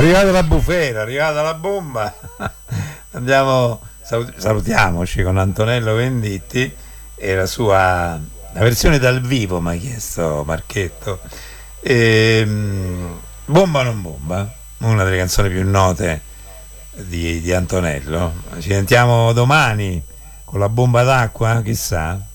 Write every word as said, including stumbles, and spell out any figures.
Arrivata la bufera, arrivata la bomba. Andiamo, salut- salutiamoci con Antonello Venditti e la sua la versione dal vivo mi ha chiesto Marchetto. Ehm, bomba o non bomba? Una delle canzoni più note di, di Antonello. Ci sentiamo domani con la bomba d'acqua, chissà.